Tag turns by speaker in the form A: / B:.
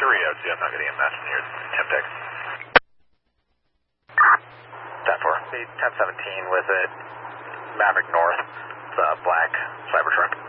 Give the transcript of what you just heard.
A: 302, I'm not getting a message here. Temp deck. 10-4. The 1017 with it. Maverick North. It's a black Cybertruck.